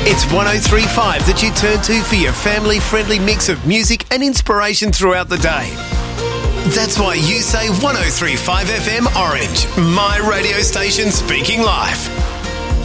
It's 103.5 that you turn to for your family-friendly mix of music and inspiration throughout the day. That's why you say 103.5 FM Orange, my radio station speaking live.